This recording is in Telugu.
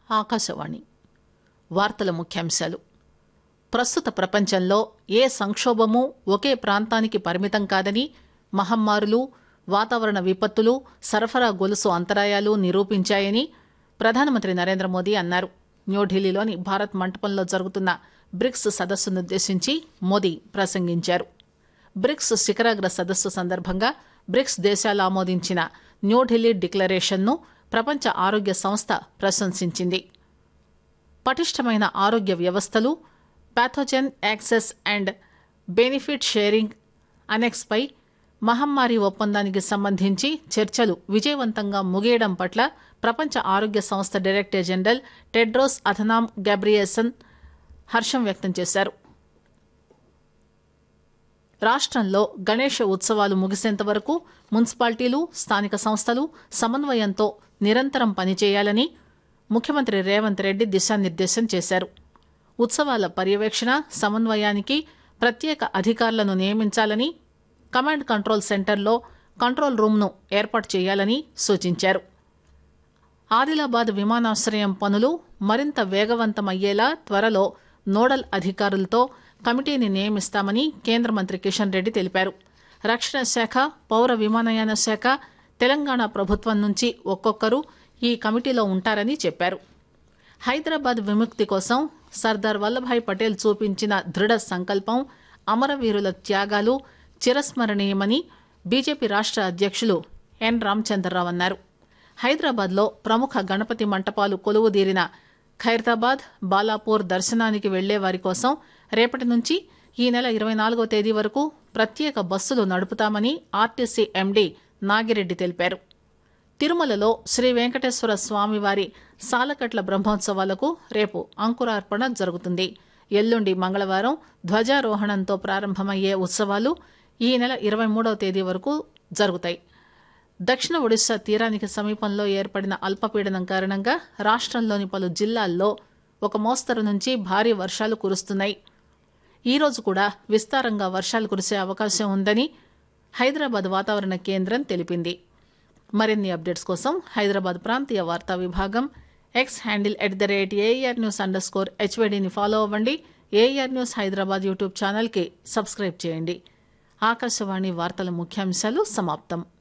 ఆకాశవాణి వార్తల ముఖ్యాంశాలు. ప్రస్తుత ప్రపంచంలో ఏ సంక్షోభమూ ఒకే ప్రాంతానికి పరిమితం కాదని, మహమ్మారులు, వాతావరణ విపత్తులు, సరఫరా గొలుసు అంతరాయాలు నిరూపించాయని ప్రధానమంత్రి నరేంద్ర మోదీ అన్నారు. న్యూఢిల్లీలోని భారత్ మంటపంలో జరుగుతున్న బ్రిక్స్ సదస్సునుద్దేశించి మోదీ ప్రసంగించారు. బ్రిక్స్ శిఖరాగ్ర సదస్సు సందర్భంగా బ్రిక్స్ దేశాలు ఆమోదించిన న్యూఢిల్లీ డిక్లరేషన్ను ప్రపంచ ఆరోగ్య సంస్థ ప్రశంసించింది. పటిష్టమైన ఆరోగ్య వ్యవస్థలు, pathogen access and benefit sharing అనెక్స్పై మహమ్మారి ఒప్పందానికి సంబంధించి చర్చలు విజయవంతంగా ముగియడం పట్ల ప్రపంచ ఆరోగ్య సంస్థ డైరెక్టర్ జనరల్ టెడ్రోస్ అథనామ్ గెబ్రియేసస్ హర్షం వ్యక్తం చేశారు. రాష్ట్రంలో గణేష ఉత్సవాలు ముగిసేంత వరకు మున్సిపాలిటీలు, స్థానిక సంస్థలు సమన్వయంతో నిరంతరం పనిచేయాలని ముఖ్యమంత్రి రేవంత్ రెడ్డి దిశానిర్దేశం చేశారు. ఉత్సవాల పర్యవేక్షణ, సమన్వయానికి ప్రత్యేక అధికారులను నియమించాలని, కమాండ్ కంట్రోల్ సెంటర్లో కంట్రోల్ రూమ్ను ఏర్పాటు చేయాలని సూచించారు. ఆదిలాబాద్ విమానాశ్రయం పనులు మరింత వేగవంతమయ్యేలా త్వరలో నోడల్ అధికారులతో కమిటీని నియమిస్తామని కేంద్ర మంత్రి కిషన్ రెడ్డి తెలిపారు. రక్షణ శాఖ, పౌర విమానయాన శాఖ, తెలంగాణ ప్రభుత్వం నుంచి ఒక్కొక్కరు ఈ కమిటీలో ఉంటారని చెప్పారు. హైదరాబాద్ విముక్తి కోసం సర్దార్ వల్లభాయ్ పటేల్ చూపించిన దృఢ సంకల్పం, అమరవీరుల త్యాగాలు చిరస్మరణీయమని బీజేపీ రాష్ట్ర అధ్యక్షులు ఎన్ రామచంద్రరావు అన్నారు. హైదరాబాద్లో ప్రముఖ గణపతి మంటపాలు కొలువుదీరిన ఖైరతాబాద్, బాలాపూర్ దర్శనానికి వెళ్లే వారి కోసం రేపటి నుంచి ఈ నెల 24వ తేదీ వరకు ప్రత్యేక బస్సులు నడుపుతామని ఆర్టీసీ ఎండీ నాగిరెడ్డి తెలిపారు. తిరుమలలో శ్రీ వెంకటేశ్వర స్వామివారి సాలకట్ల బ్రహ్మోత్సవాలకు రేపు అంకురార్పణ జరుగుతుంది. ఎల్లుండి మంగళవారం ధ్వజారోహణంతో ప్రారంభమయ్యే ఉత్సవాలు ఈ నెల 23వ తేదీ వరకు జరుగుతాయి. దక్షిణ ఒడిశా తీరానికి సమీపంలో ఏర్పడిన అల్పపీడనం కారణంగా రాష్ట్రంలోని పలు జిల్లాల్లో ఒక మోస్తరు నుంచి భారీ వర్షాలు కురుస్తున్నాయి. ఈ రోజు కూడా విస్తారంగా వర్షాలు కురిసే అవకాశం ఉందని హైదరాబాద్ వాతావరణ కేంద్రం తెలిపింది. మరిన్ని అప్డేట్స్ కోసం హైదరాబాద్ ప్రాంతీయ వార్తా విభాగం ఎక్స్ హ్యాండిల్ @ARNews_HYDని ఫాలో అవ్వండి. AR న్యూస్ హైదరాబాద్ యూట్యూబ్ ఛానల్కి సబ్స్క్రైబ్ చేయండి. ఆకాశవాణి వార్తల ముఖ్యాంశాలు సమాప్తం.